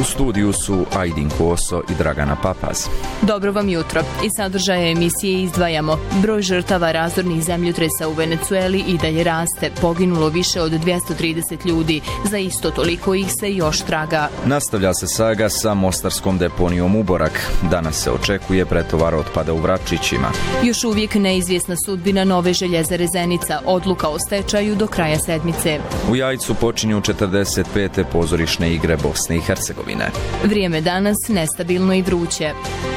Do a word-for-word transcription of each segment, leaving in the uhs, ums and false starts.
U studiju su Ajdin Koso i Dragana Papaz. Dobro vam jutro. Iz sadržaja emisije izdvajamo. Broj žrtava razornih zemljotresa u Venecueli i dalje raste. Poginulo više od dvjesto trideset ljudi. Za isto toliko ih se još traga. Nastavlja se saga sa mostarskom deponijom Uborak. Danas se očekuje pretovar otpada u Vračićima. Još uvijek neizvjesna sudbina nove željezare Zenica. Odluka o stečaju do kraja sedmice. U Jajcu počinju četrdeset pete pozorišne igre Bosne i Hercegovine. Vrijeme danas nestabilno i vruće.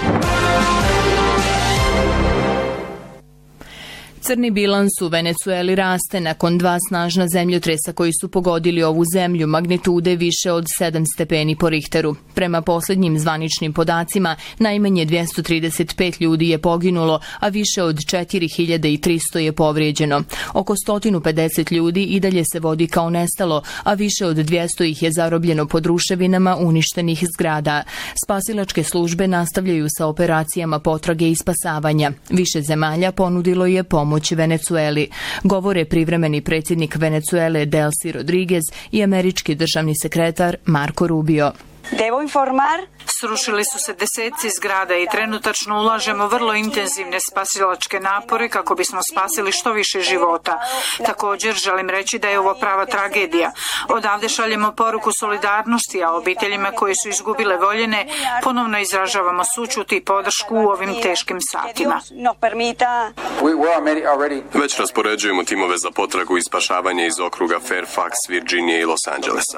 Crni bilans u Venecueli raste nakon dva snažna zemljotresa koji su pogodili ovu zemlju magnitude više od sedam stepeni po Richteru. Prema posljednjim zvaničnim podacima, najmanje dvjesto trideset pet ljudi je poginulo, a više od četiri hiljade tristo je povrijeđeno. Oko sto pedeset ljudi i dalje se vodi kao nestalo, a više od dvjesto ih je zarobljeno pod ruševinama uništenih zgrada. Spasilačke službe nastavljaju sa operacijama potrage i spasavanja. Više zemalja ponudilo je pomoć Venecueli, govore privremeni predsjednik Venecuele Delcy Rodriguez i američki državni sekretar Marco Rubio. Devo informar? Srušili su se deseci zgrada i trenutačno ulažemo vrlo intenzivne spasilačke napore kako bismo spasili što više života. Također želim reći da je ovo prava tragedija. Odavde šaljemo poruku solidarnosti, a obiteljima koji su izgubile voljene ponovno izražavamo sućut i podršku u ovim teškim satima. Već raspoređujemo timove za potragu i spašavanje iz okruga Fairfax, Virginije i Los Angelesa.